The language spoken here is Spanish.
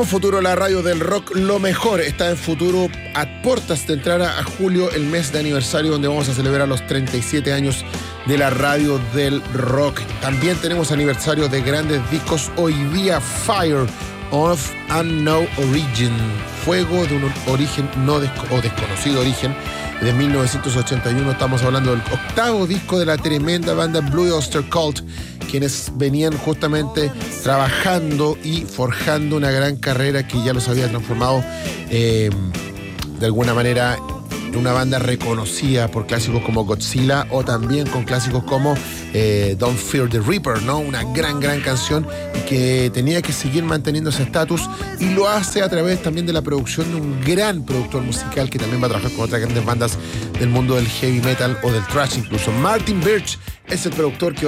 Futuro, la radio del rock, lo mejor está en Futuro, a puertas de entrar a julio, el mes de aniversario donde vamos a celebrar los 37 años de la radio del rock. También tenemos aniversario de grandes discos. Hoy día, Fire of Unknown Origin, Fuego de un origen desconocido origen, de 1981. Estamos hablando del octavo disco de la tremenda banda Blue Oyster Cult, quienes venían justamente trabajando y forjando una gran carrera que ya los había transformado de alguna manera en una banda reconocida por clásicos como Godzilla, o también con clásicos como Don't Fear the Reaper, ¿no? Una gran canción y que tenía que seguir manteniendo ese estatus, y lo hace a través también de la producción de un gran productor musical que también va a trabajar con otras grandes bandas del mundo del heavy metal o del thrash incluso. Martin Birch es el productor que